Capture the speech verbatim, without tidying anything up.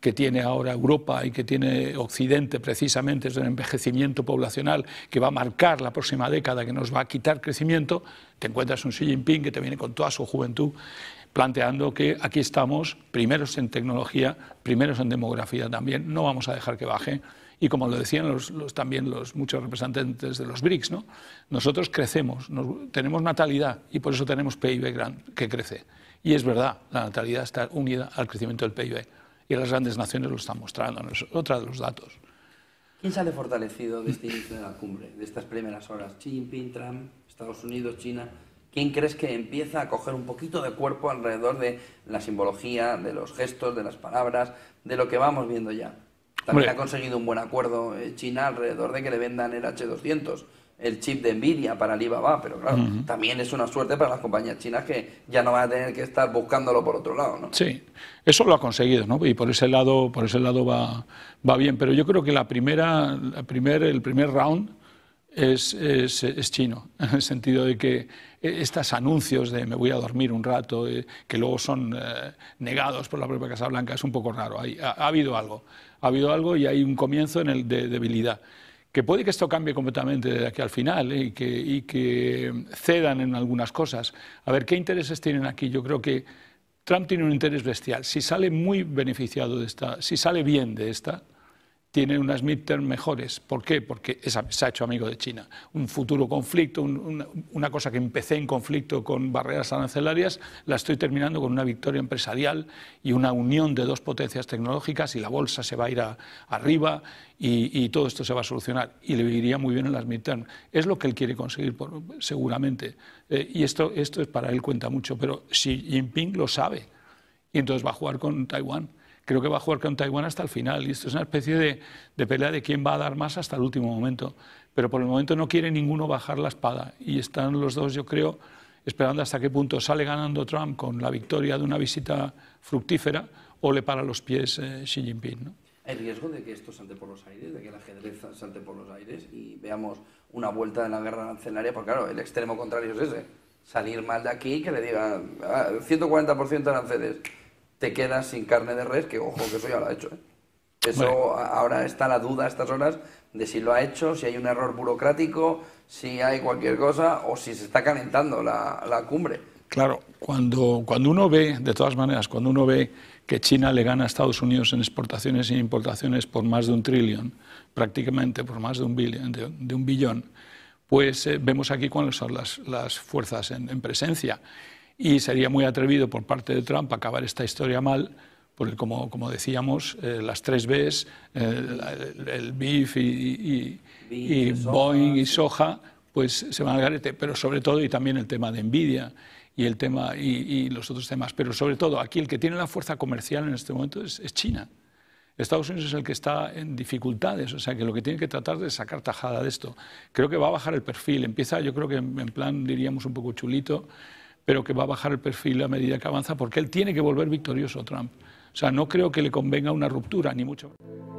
que tiene ahora Europa y que tiene Occidente precisamente, es el envejecimiento poblacional que va a marcar la próxima década, que nos va a quitar crecimiento, te encuentras un Xi Jinping que te viene con toda su juventud planteando que aquí estamos, primeros en tecnología, primeros en demografía también, no vamos a dejar que baje. Y como lo decían los, los, también los muchos representantes de los BRICS, ¿no? Nosotros crecemos, nos, tenemos natalidad y por eso tenemos P I B gran, que crece. Y es verdad, la natalidad está unida al crecimiento del P I B. Y las grandes naciones lo están mostrando, ¿no? Es otro de los datos. ¿Quién sale fortalecido de este inicio de la cumbre, de estas primeras horas? ¿Xi Jinping, Trump, Estados Unidos, China? ¿Quién crees que empieza a coger un poquito de cuerpo alrededor de la simbología, de los gestos, de las palabras, de lo que vamos viendo ya? También Hombre. ha conseguido un buen acuerdo China alrededor de que le vendan el H doscientos, el chip de Nvidia para Alibaba, pero claro, uh-huh. también es una suerte para las compañías chinas que ya no van a tener que estar buscándolo por otro lado, ¿no? Sí, eso lo ha conseguido, ¿no? Y por ese lado, por ese lado va, va bien, pero yo creo que la primera, la primer, el primer round es, es, es chino, en el sentido de que estos anuncios de me voy a dormir un rato, eh, que luego son eh, negados por la propia Casa Blanca, es un poco raro. Hay, ha, ha habido algo, ha habido algo y hay un comienzo en el de debilidad. Que puede que esto cambie completamente de aquí al final eh, y, que, y que cedan en algunas cosas. A ver, ¿qué intereses tienen aquí? Yo creo que Trump tiene un interés bestial. Si sale muy beneficiado de esta, si sale bien de esta, tiene unas midterm mejores. ¿Por qué? Porque es, se ha hecho amigo de China. Un futuro conflicto, un, una, una cosa que empecé en conflicto con barreras arancelarias, la estoy terminando con una victoria empresarial y una unión de dos potencias tecnológicas y la bolsa se va a ir a, arriba y, y todo esto se va a solucionar. Y le iría muy bien en las midterm. Es lo que él quiere conseguir, por, seguramente. Eh, y esto, esto es para él cuenta mucho, pero Xi Jinping lo sabe y entonces va a jugar con Taiwán. Creo que va a jugar con Taiwán hasta el final y esto es una especie de, de pelea de quién va a dar más hasta el último momento. Pero por el momento no quiere ninguno bajar la espada y están los dos, yo creo, esperando hasta qué punto sale ganando Trump con la victoria de una visita fructífera o le para los pies eh, Xi Jinping, ¿no? ¿Hay riesgo de que esto salte por los aires, de que el ajedrez salte por los aires y veamos una vuelta en la guerra arancelaria? Porque claro, el extremo contrario es ese, salir mal de aquí, que le digan ah, ciento cuarenta por ciento de aranceles. Te quedas sin carne de res, que ojo, que eso ya lo ha hecho, ¿eh? Eso bueno. Ahora está la duda a estas horas de si lo ha hecho, si hay un error burocrático, si hay cualquier cosa o si se está calentando la, la cumbre. Claro, cuando, cuando uno ve, de todas maneras, cuando uno ve que China le gana a Estados Unidos en exportaciones e importaciones por más de un trillón, prácticamente por más de un billón, de, de un billón, pues eh, vemos aquí cuáles son las, las fuerzas en, en presencia. Y sería muy atrevido por parte de Trump acabar esta historia mal, porque como, como decíamos, eh, las tres Bs, eh, el, el B I F y, y, y, y Boeing y soja, pues se van al garete, pero sobre todo, y también el tema de Nvidia y, el tema, y, y los otros temas, pero sobre todo aquí el que tiene la fuerza comercial en este momento es, es China. Estados Unidos es el que está en dificultades, o sea que lo que tiene que tratar de sacar tajada de esto. Creo que va a bajar el perfil, empieza yo creo que en, en plan diríamos un poco chulito, pero que va a bajar el perfil a medida que avanza, porque él tiene que volver victorioso, Trump. O sea, no creo que le convenga una ruptura, ni mucho.